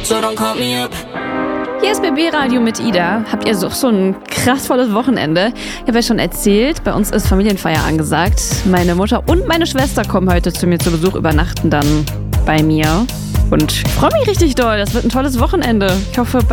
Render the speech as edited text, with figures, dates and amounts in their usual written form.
so don't call me up. Hier ist BB Radio mit Ida. Habt ihr so ein krassvolles Wochenende? Ich habe ja schon erzählt, bei uns ist Familienfeier angesagt. Meine Mutter und meine Schwester kommen heute zu mir zu Besuch, übernachten dann bei mir. Und ich freue mich richtig doll. Das wird ein tolles Wochenende. Ich hoffe,